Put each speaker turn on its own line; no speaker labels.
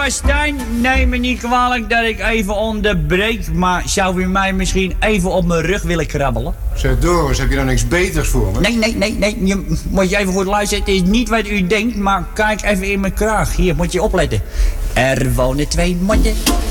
Stijn, neem me niet kwalijk dat ik even onderbreek, maar zou u mij misschien even op mijn rug willen krabbelen?
Zeg Doris, heb je dan niks beters voor me?
Nee. Moet je even goed luisteren. Het is niet wat u denkt, maar kijk even in mijn kraag. Hier, moet je opletten. Er wonen 2 mannen.